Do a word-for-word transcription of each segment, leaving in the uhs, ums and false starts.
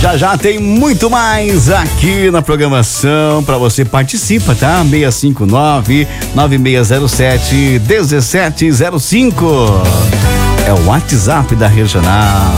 Já já tem muito mais aqui na programação para você. Participa, tá? seis cinco nove, nove seis zero sete, um sete zero cinco. É o WhatsApp da Regional.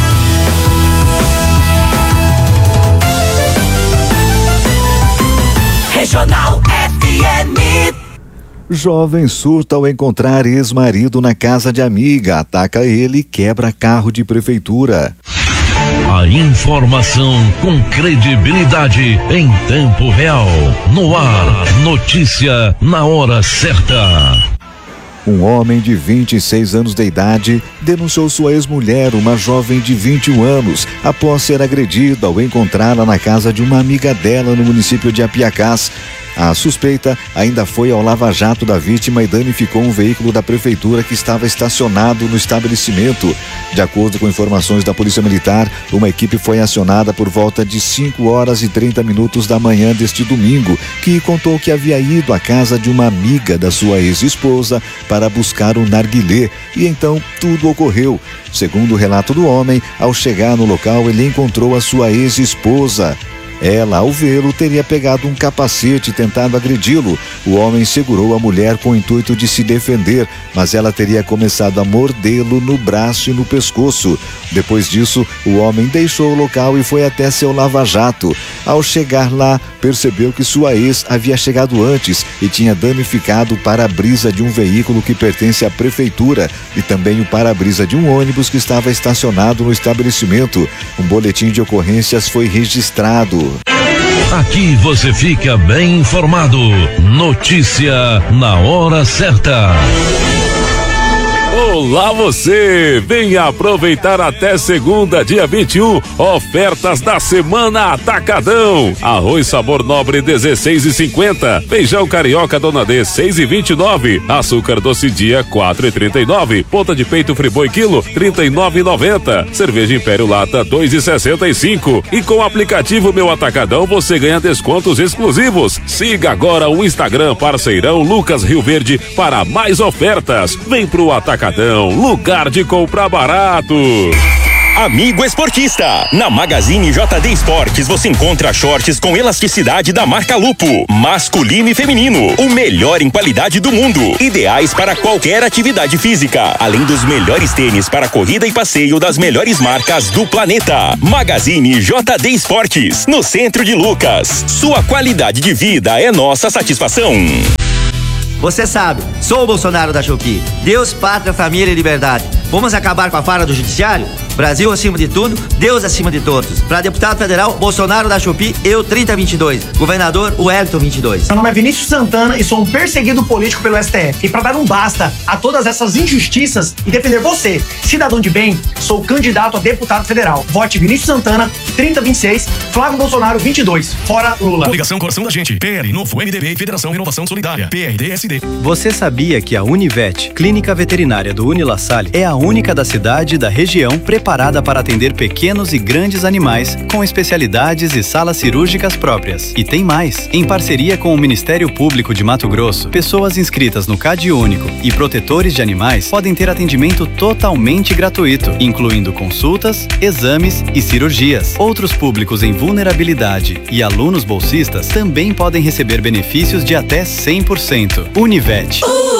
Regional F M. Jovem surta ao encontrar ex-marido na casa de amiga, ataca ele e quebra carro de prefeitura. A informação com credibilidade em tempo real. No ar, notícia na hora certa. Um homem de vinte e seis anos de idade denunciou sua ex-mulher, uma jovem de vinte e um anos, após ser agredida ao encontrá-la na casa de uma amiga dela no município de Apiacás. A suspeita ainda foi ao lava-jato da vítima e danificou um veículo da prefeitura que estava estacionado no estabelecimento. De acordo com informações da Polícia Militar, uma equipe foi acionada por volta de cinco horas e trinta minutos da manhã deste domingo, que contou que havia ido à casa de uma amiga da sua ex-esposa para buscar um narguilé, e então tudo ocorreu. Segundo o relato do homem, ao chegar no local ele encontrou a sua ex-esposa. Ela, ao vê-lo, teria pegado um capacete e tentado agredi-lo. O homem segurou a mulher com o intuito de se defender, mas ela teria começado a mordê-lo no braço e no pescoço. Depois disso, o homem deixou o local e foi até seu lava-jato. Ao chegar lá, percebeu que sua ex havia chegado antes e tinha danificado o para-brisa de um veículo que pertence à prefeitura e também o para-brisa de um ônibus que estava estacionado no estabelecimento. Um boletim de ocorrências foi registrado. Aqui você fica bem informado. Notícia na hora certa. Olá você, venha aproveitar até segunda, dia vinte e um, ofertas da semana Atacadão. Arroz sabor nobre dezesseis e cinquenta, feijão carioca Dona D seis e vinte e nove, açúcar doce dia quatro e trinta e nove, ponta de peito friboi quilo trinta e nove e noventa, cerveja Império lata dois e sessenta e cinco. E com o aplicativo Meu Atacadão você ganha descontos exclusivos. Siga agora o Instagram parceirão Lucas Rio Verde para mais ofertas. Vem pro Atacadão, lugar de comprar barato. Amigo esportista, na Magazine J D Esportes você encontra shorts com elasticidade da marca Lupo, masculino e feminino, o melhor em qualidade do mundo, ideais para qualquer atividade física, além dos melhores tênis para corrida e passeio das melhores marcas do planeta. Magazine J D Esportes, no centro de Lucas. Sua qualidade de vida é nossa satisfação. Você sabe, sou o Bolsonaro da Shopee. Deus, pátria, família e liberdade. Vamos acabar com a farra do judiciário? Brasil acima de tudo, Deus acima de todos. Para deputado federal, Bolsonaro da Shopee, eu trinta vinte e dois. Governador, Wellington vinte e dois. Meu nome é Vinícius Santana e sou um perseguido político pelo S T F. E para dar um basta a todas essas injustiças e defender você, cidadão de bem, sou candidato a deputado federal. Vote Vinícius Santana, trinta vinte e seis, Flávio Bolsonaro vinte e dois. Fora Lula. Ligação Coração da Gente, P L, Novo, M D B e Federação Renovação Solidária, P R D S D. Você sabia que a Univet, Clínica Veterinária do Unila Salle, é a única da cidade e da região preparada para atender pequenos e grandes animais com especialidades e salas cirúrgicas próprias. E tem mais! Em parceria com o Ministério Público de Mato Grosso, pessoas inscritas no Cade Único e protetores de animais podem ter atendimento totalmente gratuito, incluindo consultas, exames e cirurgias. Outros públicos em vulnerabilidade e alunos bolsistas também podem receber benefícios de até cem por cento. Univet. Uh!